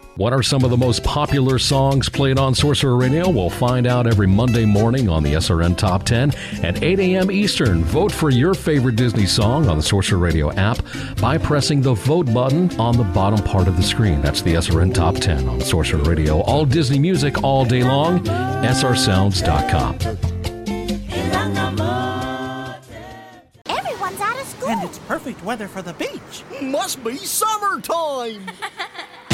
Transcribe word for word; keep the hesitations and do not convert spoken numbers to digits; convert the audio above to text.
What are some of the most popular songs played on Sorcerer Radio? We'll find out every Monday morning on the S R N Top ten at eight a.m. Eastern. Vote for your favorite Disney song on the Sorcerer Radio app by pressing the vote button on the bottom part of the screen. That's the S R N Top ten on Sorcerer Radio. All Disney music all day long. S R sounds dot com. Everyone's out of school. And it's perfect weather for the beach. Must be summertime.